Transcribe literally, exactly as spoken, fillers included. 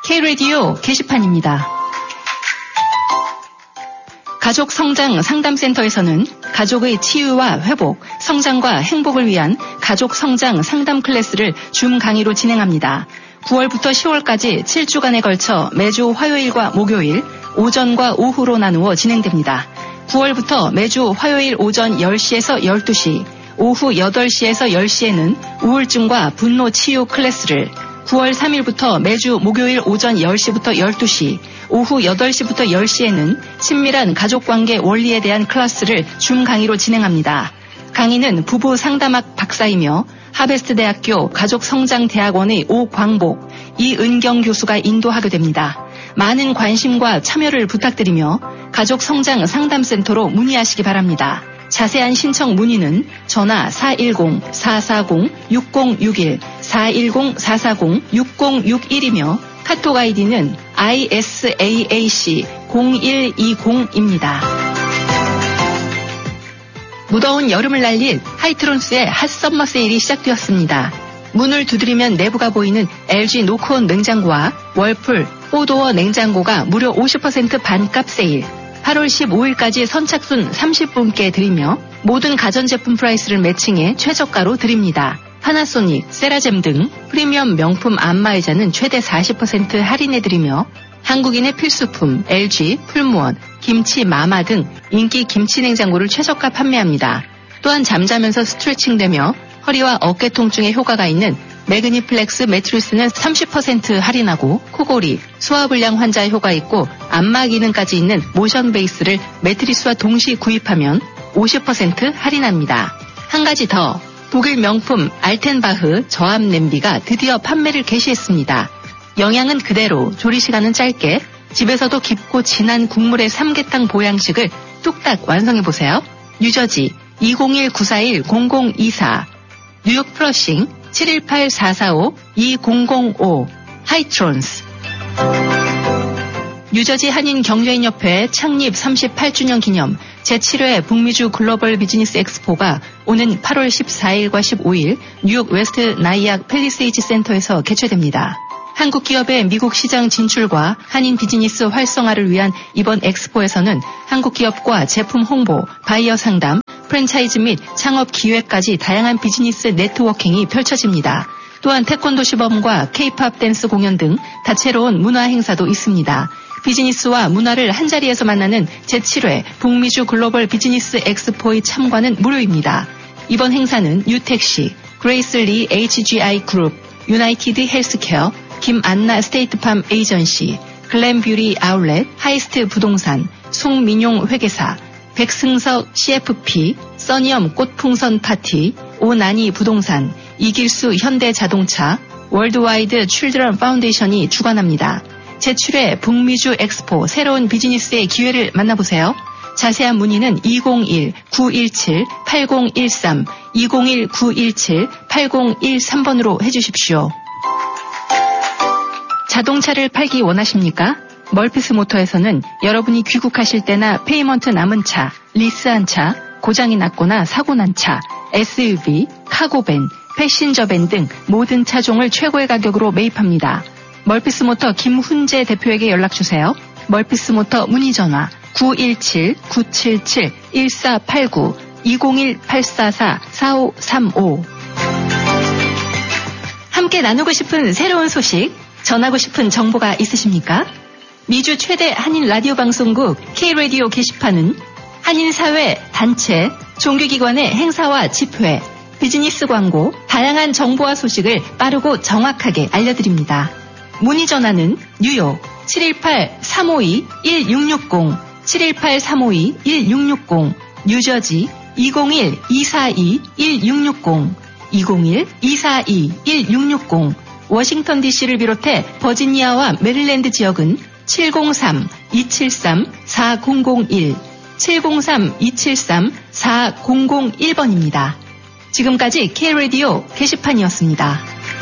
K-라디오 게시판입니다. 가족 성장 상담센터에서는 가족의 치유와 회복, 성장과 행복을 위한 가족 성장 상담 클래스를 줌 강의로 진행합니다. 구월부터 시월까지 칠 주간에 걸쳐 매주 화요일과 목요일, 오전과 오후로 나누어 진행됩니다. 구월부터 매주 화요일 오전 열 시에서 열두 시, 오후 여덟 시에서 열 시에는 우울증과 분노 치유 클래스를, 구월 삼 일부터 매주 목요일 오전 열 시부터 열두 시, 오후 여덟 시부터 열 시에는 친밀한 가족관계 원리에 대한 클래스를 줌 강의로 진행합니다. 강의는 부부 상담학 박사이며 하베스트대학교 가족성장대학원의 오광복, 이은경 교수가 인도하게 됩니다. 많은 관심과 참여를 부탁드리며 가족성장 상담센터로 문의하시기 바랍니다. 자세한 신청 문의는 전화 사일공 사사공 육공육일, 사일공 사사공 육공육일이며 카톡 아이디는 아이에스에이에이씨 공일이공입니다. 무더운 여름을 날릴 하이트론스의 핫썸머 세일이 시작되었습니다. 문을 두드리면 내부가 보이는 엘지 노크온 냉장고와 월풀 포도어 냉장고가 무려 오십 퍼센트 반값 세일, 팔월 십오일까지 선착순 삼십 분께 드리며 모든 가전제품 프라이스를 매칭해 최저가로 드립니다. 파나소닉, 세라젬 등 프리미엄 명품 안마의자는 최대 사십 퍼센트 할인해드리며 한국인의 필수품 엘지, 풀무원, 김치 마마 등 인기 김치 냉장고를 최저가 판매합니다. 또한 잠자면서 스트레칭되며 허리와 어깨 통증에 효과가 있는 매그니플렉스 매트리스는 삼십 퍼센트 할인하고 코골이, 소화불량 환자에 효과 있고 안마 기능까지 있는 모션 베이스를 매트리스와 동시 구입하면 오십 퍼센트 할인합니다. 한 가지 더, 독일 명품 알텐바흐 저압 냄비가 드디어 판매를 개시했습니다. 영양은 그대로, 조리시간은 짧게, 집에서도 깊고 진한 국물의 삼계탕 보양식을 뚝딱 완성해보세요. 뉴저지 이공일 구사일 공공이사, 뉴욕 플러싱 칠일팔 사사오 이공공오, 하이트론스. 뉴저지 한인경제인협회 창립 삼십팔 주년 기념 제칠 회 북미주 글로벌 비즈니스 엑스포가 오는 팔월 십사일과 십오일 뉴욕 웨스트 나이악 팰리세이지 센터에서 개최됩니다. 한국 기업의 미국 시장 진출과 한인 비즈니스 활성화를 위한 이번 엑스포에서는 한국 기업과 제품 홍보, 바이어 상담, 프랜차이즈 및 창업 기회까지 다양한 비즈니스 네트워킹이 펼쳐집니다. 또한 태권도 시범과 케이팝 댄스 공연 등 다채로운 문화 행사도 있습니다. 비즈니스와 문화를 한자리에서 만나는 제칠 회 북미주 글로벌 비즈니스 엑스포의 참관은 무료입니다. 이번 행사는 유택시, 그레이슬리 에이치지아이 그룹, 유나이티드 헬스케어, 김안나 스테이트팜 에이전시, 글램뷰리 아울렛, 하이스트 부동산, 송민용 회계사, 백승석 씨에프피, 써니엄 꽃풍선 파티, 오나니 부동산, 이길수 현대자동차, 월드와이드 칠드런 파운데이션이 주관합니다. 제칠 회 북미주 엑스포 새로운 비즈니스의 기회를 만나보세요. 자세한 문의는 이공일 구일칠 팔공일삼, 이공일 구일칠 팔공일삼 번으로 해주십시오. 자동차를 팔기 원하십니까? 멀피스 모터에서는 여러분이 귀국하실 때나 페이먼트 남은 차, 리스한 차, 고장이 났거나 사고 난 차, 에스유브이, 카고밴, 패신저밴 등 모든 차종을 최고의 가격으로 매입합니다. 멀피스 모터 김훈재 대표에게 연락주세요. 멀피스 모터 문의전화 구일칠 구칠칠 일사팔구, 이공일 팔사사 사오삼오. 함께 나누고 싶은 새로운 소식, 전하고 싶은 정보가 있으십니까? 미주 최대 한인 라디오 방송국 K-라디오 게시판은 한인사회, 단체, 종교기관의 행사와 집회, 비즈니스 광고, 다양한 정보와 소식을 빠르고 정확하게 알려드립니다. 문의 전화는 뉴욕 칠일팔 삼오이 일육육공, 칠일팔 삼오이 일육육공, 뉴저지 이공일 이사이 일육육공, 이공일 이사이 일육육공, 워싱턴 디씨를 비롯해 버지니아와 메릴랜드 지역은 칠공삼 이칠삼 사공공일, 칠공삼 이칠삼 사공공일 번입니다. 지금까지 K-라디오 게시판이었습니다.